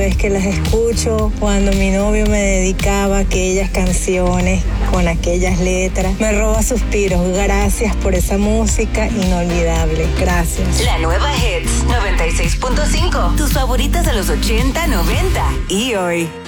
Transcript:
Es que las escucho cuando mi novio me dedicaba aquellas canciones con aquellas letras. Me roba suspiros. Gracias por esa música inolvidable. Gracias. La nueva Hits 96.5. Tus favoritas de los 80, 90 y hoy.